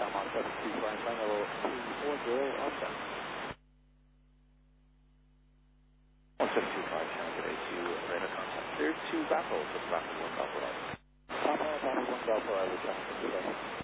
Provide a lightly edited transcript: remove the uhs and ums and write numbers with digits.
Mount 725, flight level 240 on set. 1725, channel today to radar contact. Clear to Baffle, just Baffle 1 Baffle. Papa 1 Baffle, I will check for today.